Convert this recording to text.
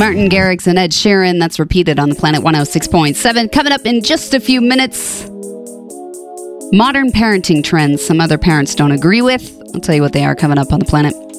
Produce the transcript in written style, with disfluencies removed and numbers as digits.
Martin Garrix and Ed Sheeran. That's repeated on the Planet 106.7. Coming up in just a few minutes, modern parenting trends some other parents don't agree with. I'll tell you what they are coming up on the Planet.